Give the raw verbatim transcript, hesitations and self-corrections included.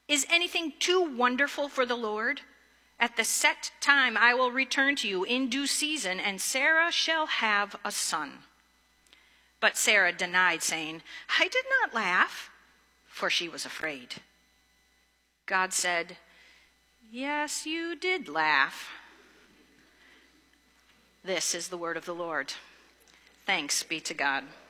Is anything too wonderful for the Lord? At the set time I will return to you in due season, and Sarah shall have a son." But Sarah denied, saying, "I did not laugh," for she was afraid. God said, "Yes, you did laugh." This is the word of the Lord. Thanks be to God.